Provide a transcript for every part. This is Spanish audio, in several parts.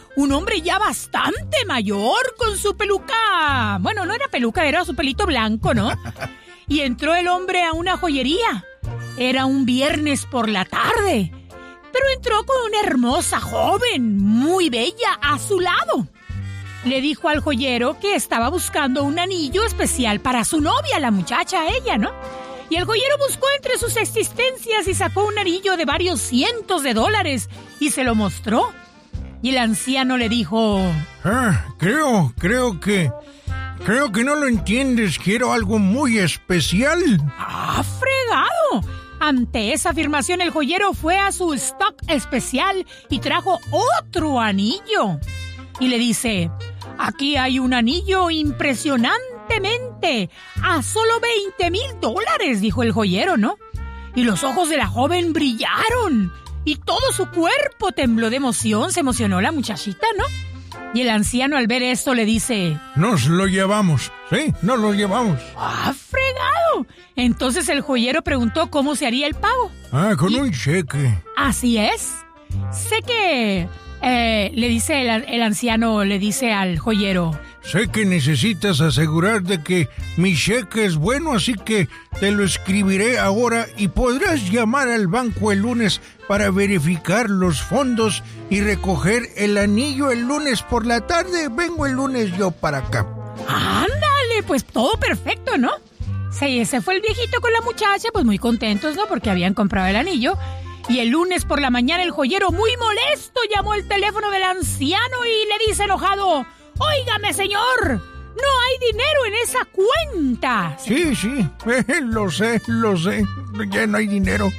un hombre ya bastante mayor con su peluca. Bueno, no era peluca, era su pelito blanco, ¿no? Y entró el hombre a una joyería. Era un viernes por la tarde, pero entró con una hermosa joven, muy bella, a su lado. Le dijo al joyero que estaba buscando un anillo especial para su novia, la muchacha, ella, ¿no? Y el joyero buscó entre sus existencias y sacó un anillo de varios cientos de dólares y se lo mostró. Y el anciano le dijo... Creo que no lo entiendes. Quiero algo muy especial. ¡Fregado! Ante esa afirmación, el joyero fue a su stock especial y trajo otro anillo. Y le dice, aquí hay un anillo impresionantemente, a solo $20,000, dijo el joyero, ¿no? Y los ojos de la joven brillaron y todo su cuerpo tembló de emoción, se emocionó la muchachita, ¿no? Y el anciano al ver esto le dice... Nos lo llevamos, ¿sí? Nos lo llevamos. ¡Fregado! Entonces el joyero preguntó cómo se haría el pago. Con un cheque. Así es. Sé que... le dice el anciano, le dice al joyero... Sé que necesitas asegurar de que mi cheque es bueno, así que te lo escribiré ahora y podrás llamar al banco el lunes para verificar los fondos y recoger el anillo el lunes por la tarde. Vengo el lunes yo para acá. ¡Ándale! Pues todo perfecto, ¿no? Sí, ese fue el viejito con la muchacha, pues muy contentos, ¿no? Porque habían comprado el anillo. Y el lunes por la mañana el joyero, muy molesto, llamó el teléfono del anciano y le dice enojado... ¡Óigame, señor! ¡No hay dinero en esa cuenta! Sí, lo sé. Ya no hay dinero.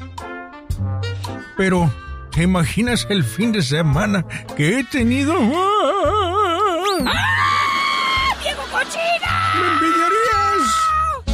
Pero, ¿te imaginas el fin de semana que he tenido? ¡Ah! ¡Viejo cochina!